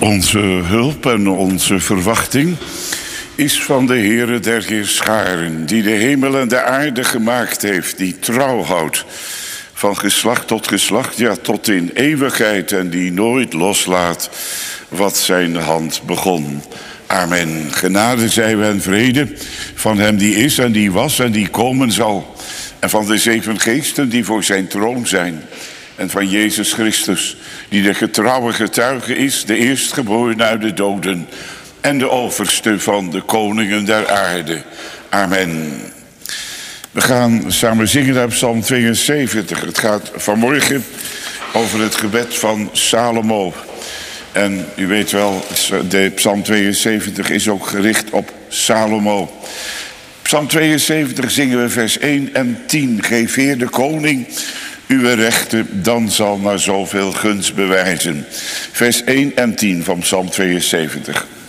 Onze hulp en onze verwachting is van de Heere der Heerscharen, die de hemel en de aarde gemaakt heeft, die trouw houdt van geslacht tot geslacht, ja, tot in eeuwigheid, en die nooit loslaat wat zijn hand begon. Amen. Genade zij we en vrede van hem die is en die was en die komen zal, en van de 7 geesten die voor zijn troon zijn, en van Jezus Christus, die de getrouwe getuige is, de eerstgeborene uit de doden en de overste van de koningen der aarde. Amen. We gaan samen zingen uit Psalm 72. Het gaat vanmorgen over het gebed van Salomo. En u weet wel, de Psalm 72 is ook gericht op Salomo. Psalm 72 zingen we vers 1 en 10. Geef Heer de koning uw rechten, dan zal naar zoveel gunst bewijzen. Vers 1 en 10 van Psalm 72.